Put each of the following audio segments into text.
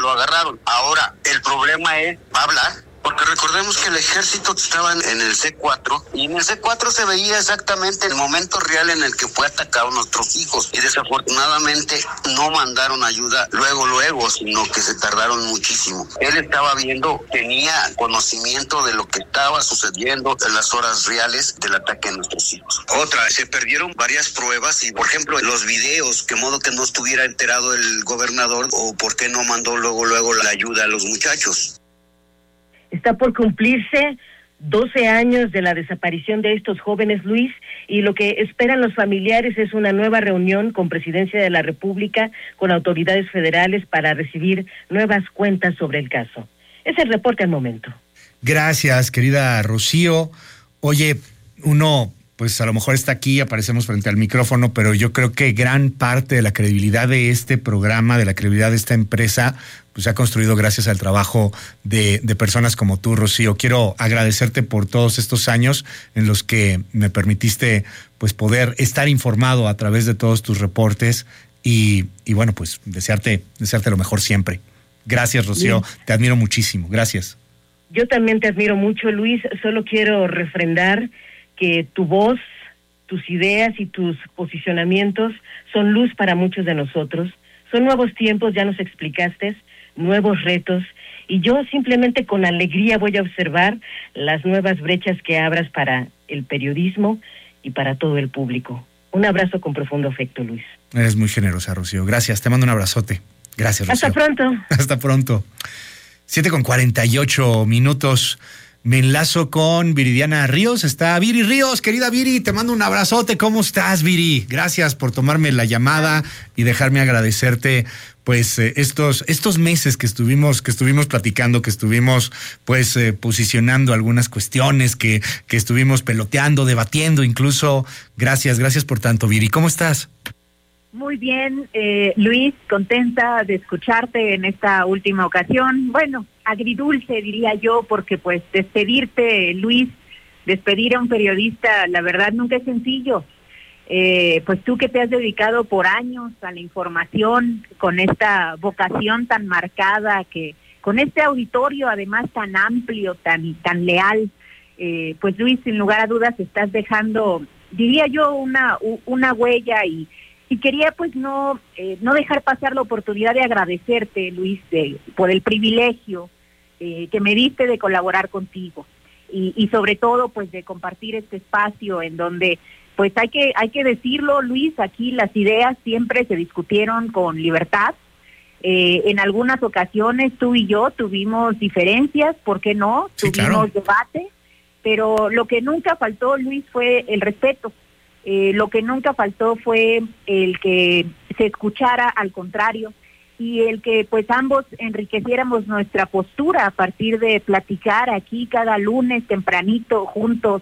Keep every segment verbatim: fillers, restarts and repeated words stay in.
lo agarraron. Ahora, el problema es, ¿va a hablar? Porque recordemos que el ejército estaba en el C cuatro y en el C cuatro se veía exactamente el momento real en el que fue atacado a nuestros hijos y desafortunadamente no mandaron ayuda luego, luego, sino que se tardaron muchísimo. Él estaba viendo, tenía conocimiento de lo que estaba sucediendo en las horas reales del ataque a nuestros hijos. Otra, se perdieron varias pruebas y, por ejemplo, los videos, que modo que no estuviera enterado el gobernador o por qué no mandó luego, luego la ayuda a los muchachos. Está por cumplirse doce años de la desaparición de estos jóvenes, Luis, y lo que esperan los familiares es una nueva reunión con Presidencia de la República, con autoridades federales para recibir nuevas cuentas sobre el caso. Es el reporte al momento. Gracias, querida Rocío. Oye, uno, pues a lo mejor está aquí, aparecemos frente al micrófono, pero yo creo que gran parte de la credibilidad de este programa, de la credibilidad de esta empresa, pues se ha construido gracias al trabajo de, de personas como tú, Rocío. Quiero agradecerte por todos estos años en los que me permitiste pues poder estar informado a través de todos tus reportes y, y bueno, pues desearte, desearte lo mejor siempre. Gracias, Rocío. Bien. Te admiro muchísimo. Gracias. Yo también te admiro mucho, Luis. Solo quiero refrendar que tu voz, tus ideas y tus posicionamientos son luz para muchos de nosotros. Son nuevos tiempos, ya nos explicaste, nuevos retos, y yo simplemente con alegría voy a observar las nuevas brechas que abras para el periodismo y para todo el público. Un abrazo con profundo afecto, Luis. Eres muy generosa, Rocío. Gracias, te mando un abrazote. Gracias, Rocío. Hasta pronto. Hasta pronto. Siete con cuarenta y ocho minutos. Me enlazo con Viridiana Ríos. Está Viri Ríos, querida Viri, te mando un abrazote. ¿Cómo estás, Viri? Gracias por tomarme la llamada y dejarme agradecerte pues eh, estos estos meses que estuvimos que estuvimos platicando, que estuvimos pues eh, posicionando algunas cuestiones, que que estuvimos peloteando, debatiendo incluso. Gracias, gracias por tanto, Viri. ¿Cómo estás? Muy bien, eh, Luis, contenta de escucharte en esta última ocasión. Bueno, agridulce diría yo, porque pues despedirte, Luis, despedir a un periodista, la verdad nunca es sencillo. Eh, pues tú que te has dedicado por años a la información, con esta vocación tan marcada, que con este auditorio además tan amplio, tan, tan leal, eh, pues Luis, sin lugar a dudas estás dejando, diría yo, una, una huella y Y quería pues no eh, no dejar pasar la oportunidad de agradecerte, Luis, de, por el privilegio eh, que me diste de colaborar contigo y, y sobre todo pues de compartir este espacio en donde pues hay que hay que decirlo, Luis, aquí las ideas siempre se discutieron con libertad. Eh, en algunas ocasiones tú y yo tuvimos diferencias, ¿por qué no? Sí, tuvimos claro. debate, pero lo que nunca faltó, Luis, fue el respeto. Eh, lo que nunca faltó fue el que se escuchara al contrario y el que pues ambos enriqueciéramos nuestra postura a partir de platicar aquí cada lunes tempranito juntos.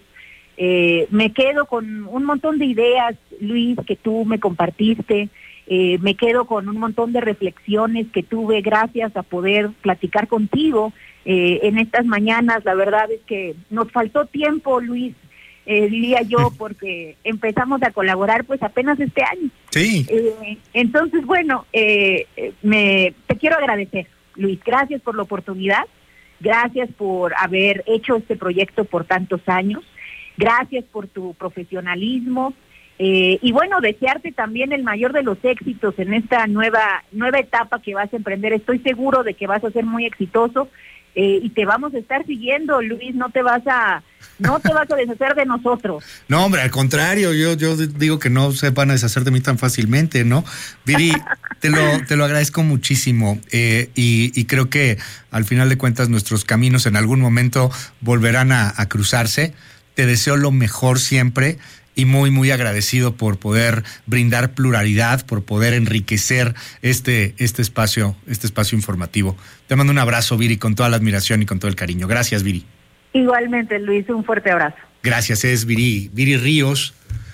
Eh, me quedo con un montón de ideas, Luis, que tú me compartiste. Eh, me quedo con un montón de reflexiones que tuve gracias a poder platicar contigo eh, en estas mañanas. La verdad es que nos faltó tiempo, Luis. Eh, diría yo, porque empezamos a colaborar pues apenas este año. Sí. Eh, entonces, bueno, eh, me te quiero agradecer, Luis, gracias por la oportunidad, gracias por haber hecho este proyecto por tantos años, gracias por tu profesionalismo, eh, y bueno, desearte también el mayor de los éxitos en esta nueva, nueva etapa que vas a emprender. Estoy seguro de que vas a ser muy exitoso. Eh, y te vamos a estar siguiendo, Luis, no te vas a no te vas a deshacer de nosotros. No, hombre, al contrario, yo yo digo que no se van a deshacer de mí tan fácilmente, ¿no? Viri, te lo te lo agradezco muchísimo eh, y, y creo que al final de cuentas nuestros caminos en algún momento volverán a, a cruzarse. Te deseo lo mejor siempre. Y muy, muy agradecido por poder brindar pluralidad, por poder enriquecer este, este espacio, este espacio informativo. Te mando un abrazo, Viri, con toda la admiración y con todo el cariño. Gracias, Viri. Igualmente, Luis, un fuerte abrazo. Gracias, es Viri, Viri Ríos,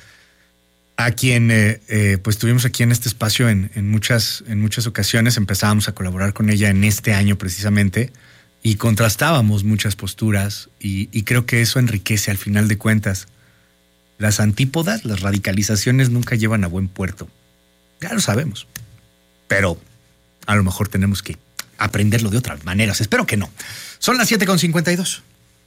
a quien eh, eh, pues tuvimos aquí en este espacio en, en muchas, en muchas ocasiones. Empezábamos a colaborar con ella en este año precisamente y contrastábamos muchas posturas y, y creo que eso enriquece al final de cuentas. Las antípodas, las radicalizaciones nunca llevan a buen puerto. Ya lo sabemos. Pero a lo mejor tenemos que aprenderlo de otras maneras. Espero que no. Son las siete con cincuenta y dos.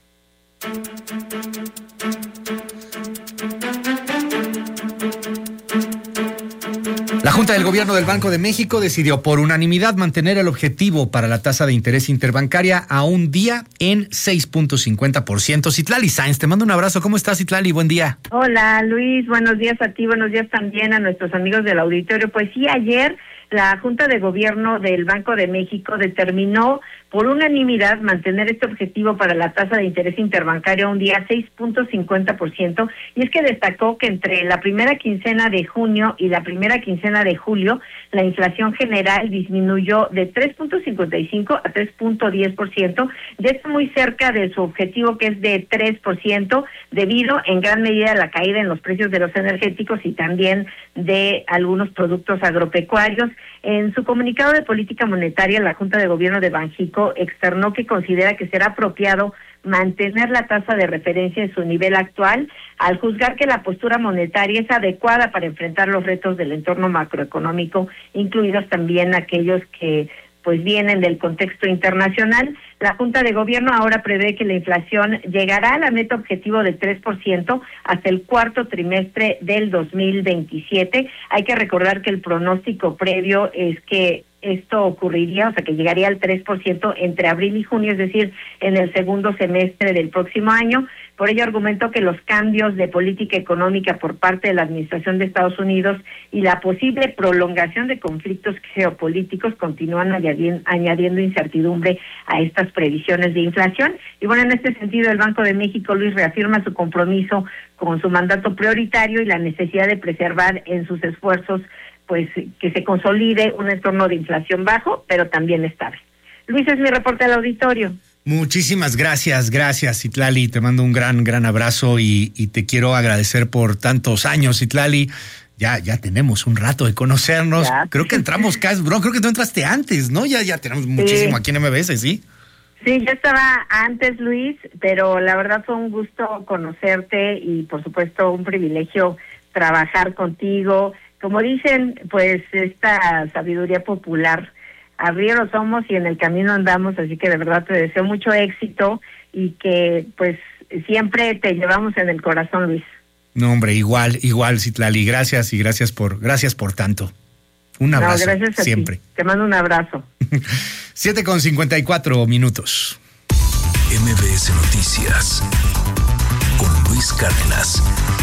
La Junta del Gobierno del Banco de México decidió por unanimidad mantener el objetivo para la tasa de interés interbancaria a un día en seis punto cincuenta por ciento. Citlali Sáenz, te mando un abrazo. ¿Cómo estás, Citlali? Buen día. Hola, Luis. Buenos días a ti. Buenos días también a nuestros amigos del auditorio. Pues sí, ayer la Junta de Gobierno del Banco de México determinó por unanimidad mantener este objetivo para la tasa de interés interbancario a un día seis punto cincuenta por ciento, y es que destacó que entre la primera quincena de junio y la primera quincena de julio la inflación general disminuyó de tres punto cincuenta y cinco a tres punto diez por ciento, ya está muy cerca de su objetivo, que es de tres por ciento, debido en gran medida a la caída en los precios de los energéticos y también de algunos productos agropecuarios. En su comunicado de política monetaria, la Junta de Gobierno de Banxico externó que considera que será apropiado mantener la tasa de referencia en su nivel actual, al juzgar que la postura monetaria es adecuada para enfrentar los retos del entorno macroeconómico, incluidos también aquellos que pues vienen del contexto internacional. La Junta de Gobierno ahora prevé que la inflación llegará a la meta objetivo del tres por ciento hasta el cuarto trimestre del dos mil veintisiete. Hay que recordar que el pronóstico previo es que esto ocurriría, o sea, que llegaría al tres por ciento entre abril y junio, es decir, en el segundo semestre del próximo año. Por ello argumentó que los cambios de política económica por parte de la administración de Estados Unidos y la posible prolongación de conflictos geopolíticos continúan añadiendo, añadiendo incertidumbre a estas previsiones de inflación. Y bueno, en este sentido, el Banco de México, Luis, reafirma su compromiso con su mandato prioritario y la necesidad de preservar en sus esfuerzos pues que se consolide un entorno de inflación bajo, pero también estable. Luis, es mi reporte al auditorio. Muchísimas gracias, gracias, Citlali. Te mando un gran, gran abrazo y, y te quiero agradecer por tantos años, Citlali. Ya, ya tenemos un rato de conocernos. Ya. Creo que entramos casi, bro, creo que tú entraste antes, ¿no? Ya, ya tenemos muchísimo sí. aquí en M B S, ¿sí? Sí, yo estaba antes, Luis, pero la verdad fue un gusto conocerte y, por supuesto, un privilegio trabajar contigo. Como dicen, pues, esta sabiduría popular, arrieros somos y en el camino andamos, así que de verdad te deseo mucho éxito y que, pues, siempre te llevamos en el corazón, Luis. No, hombre, igual, igual, Citlali, gracias y gracias por, gracias por tanto. Un abrazo, no, gracias a siempre. Ti. Te mando un abrazo. siete con cincuenta y cuatro minutos. M B S Noticias con Luis Cárdenas.